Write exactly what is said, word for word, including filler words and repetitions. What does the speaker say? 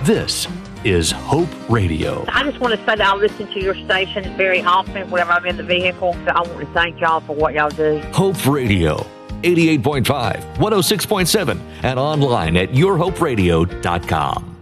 This is Hope Radio. I just want to say that I listen to your station very often whenever I'm in the vehicle. So I want to thank y'all for what y'all do. Hope Radio, eighty-eight point five, one oh six point seven, and online at your hope radio dot com.